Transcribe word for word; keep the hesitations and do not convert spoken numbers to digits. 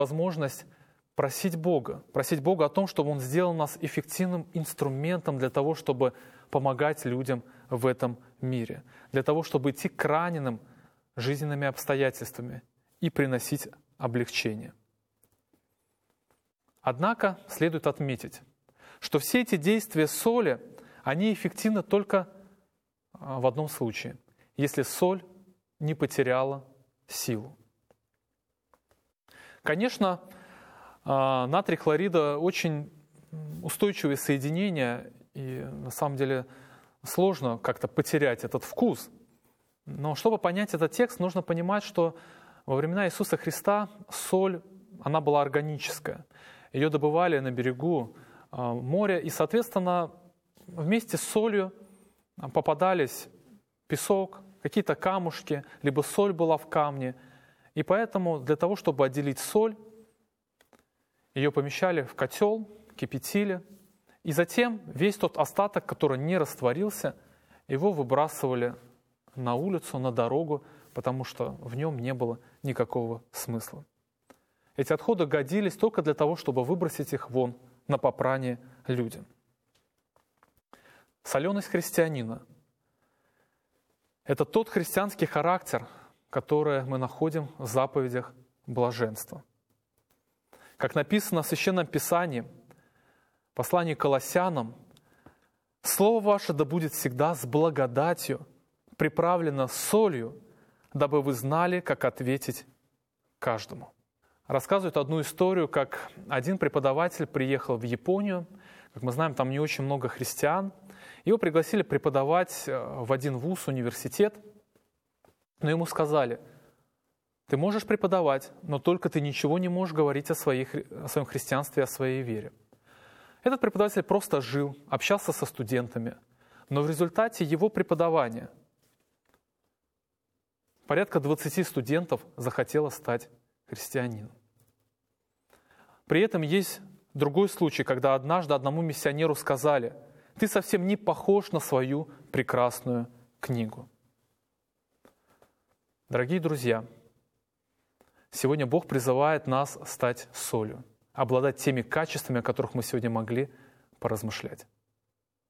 возможность просить Бога, просить Бога о том, чтобы Он сделал нас эффективным инструментом для того, чтобы помогать людям в этом мире, для того, чтобы идти к раненым жизненными обстоятельствами и приносить облегчение. Однако следует отметить, что все эти действия соли, они эффективны только в одном случае, если соль не потеряла силу. Конечно, натрий хлорида очень устойчивое соединение, и на самом деле сложно как-то потерять этот вкус. Но чтобы понять этот текст, нужно понимать, что во времена Иисуса Христа соль, она была органическая. Ее добывали на берегу моря, и, соответственно, вместе с солью попадались песок, какие-то камушки, либо соль была в камне. И поэтому для того, чтобы отделить соль, ее помещали в котел, кипятили, и затем весь тот остаток, который не растворился, его выбрасывали на улицу, на дорогу, потому что в нем не было никакого смысла. Эти отходы годились только для того, чтобы выбросить их вон на попрание людям. Соленость христианина – это тот христианский характер, который мы находим в заповедях блаженства. Как написано в Священном Писании, в послании к Колоссянам, «Слово ваше да будет всегда с благодатью, приправлено солью, дабы вы знали, как ответить каждому». Рассказывают одну историю, как один преподаватель приехал в Японию. Как мы знаем, там не очень много христиан. Его пригласили преподавать в один вуз, университет. Но ему сказали: ты можешь преподавать, но только ты ничего не можешь говорить о, своих, о своем христианстве, о своей вере. Этот преподаватель просто жил, общался со студентами. Но в результате его преподавания порядка двадцати студентов захотело стать христианином. При этом есть другой случай, когда однажды одному миссионеру сказали: ты совсем не похож на свою прекрасную книгу. Дорогие друзья, сегодня Бог призывает нас стать солью, обладать теми качествами, о которых мы сегодня могли поразмышлять.